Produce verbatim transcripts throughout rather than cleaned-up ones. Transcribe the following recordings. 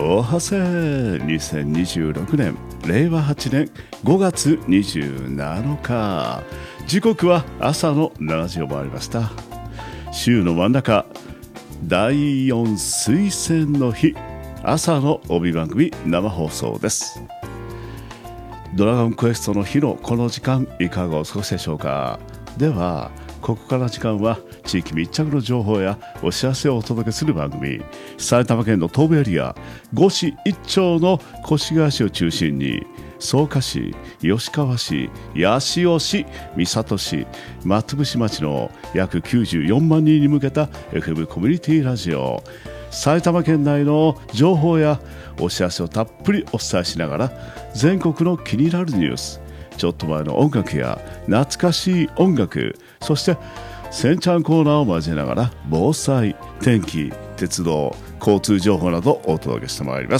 おはせにせんにじゅうろくねんれいわはちねんごがつにじゅうなのか、時刻は朝のしちじを回りました。週の真ん中、だいよん水星の日、朝の帯番組生放送です。ドラゴンクエストの日のこの時間、いかがお過ごしでしょうか。ではここから時間は地域密着の情報やお知らせをお届けする番組。埼玉県の東部エリアご市いっ町の越谷市を中心に草加市、吉川市、八潮市、三郷市、松伏町の約きゅうじゅうよんまんにんに向けた エフエム コミュニティラジオ。埼玉県内の情報やお知らせをたっぷりお伝えしながら、全国の気になるニュース、ちょっと前の音楽や懐かしい音楽、そしてせんちゃんコーナーを交えながら防災、天気、鉄道、交通情報などお届けしてまいります。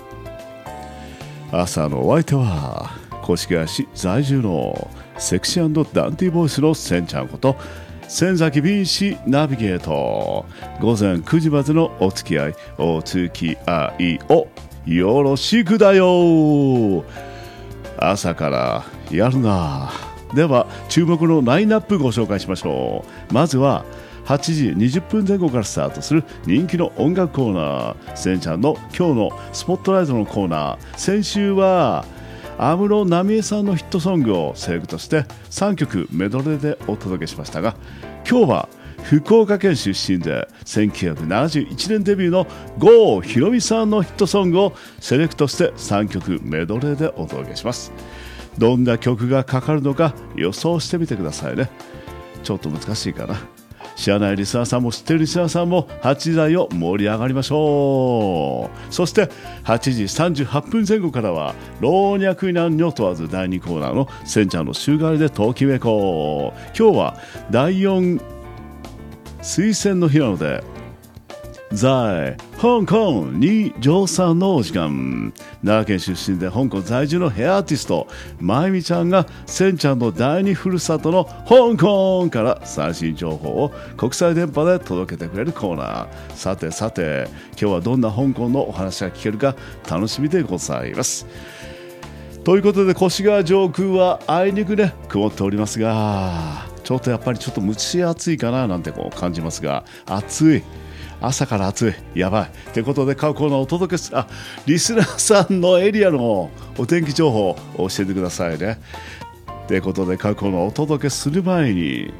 朝のお相手は越谷市在住のセクシー&ダンティーボイスのせんちゃんこと千崎敏氏ナビゲート。午前くじまでのお付き合いお付き合いをよろしくだよ。朝からやるな。では注目のラインナップご紹介しましょう。まずははちじにじゅっぷんぜん後からスタートする人気の音楽コーナー、せんちゃんの今日のスポットライトのコーナー。先週は安室奈美恵さんのヒットソングをセレクトしてさんきょくメドレーでお届けしましたが、今日は福岡県出身でせんきゅうひゃくななじゅういちねんデビューの郷ひろみさんのヒットソングをセレクトしてさんきょくメドレーでお届けします。どんな曲がかかるのか予想してみてくださいね。ちょっと難しいかな。知らないリスナーさんも知ってるリスナーさんもはちじ台を盛り上がりましょう。そしてはちじさんじゅうはっぷんぜん後からは老若男女問わずだいにコーナーのせんちゃんの週替わりでときめこう。今日はだいよん水星の日なので、在香港に乗さんのお時間。奈良県出身で香港在住のヘアアーティストまゆみちゃんがせんちゃんの第二ふるさとの香港から最新情報を国際電波で届けてくれるコーナー。さてさて今日はどんな香港のお話が聞けるか楽しみでございます。ということで越谷上空はあいにくね曇っておりますが、ちょっとやっぱりちょっと蒸し暑いかななんてこう感じますが、暑い、朝から暑い、やばいということで過去のお届けすあリスナーさんのエリアのお天気情報を教えてくださいね。ということで過去のお届けする前に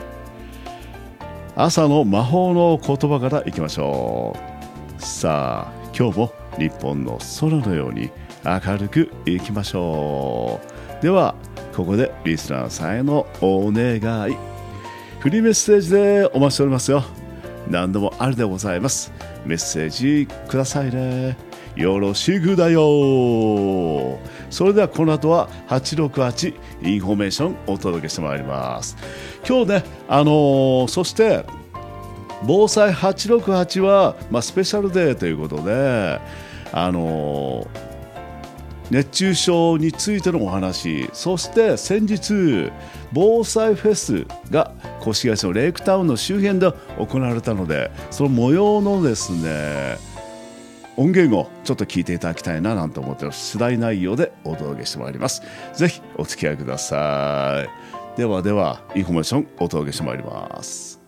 朝の魔法の言葉からいきましょう。さあ今日も日本の空のように明るくいきましょう。ではここでリスナーさんへのお願い、フリーメッセージでお待ちしておりますよ。何でもありでございます。メッセージくださいね。よろしくだよ。それではこの後ははちろくはちインフォメーションお届けしてまいります。今日ね、あのー、そして防災はちろくはちは、まあ、スペシャルデーということで、あのー熱中症についてのお話、そして先日防災フェスが越谷市のレイクタウンの周辺で行われたので、その模様のですね音源をちょっと聞いていただきたいななんて思っている次第内容でお届けしてまいります。ぜひお付き合いください。ではではインフォメーションお届けしてまいります。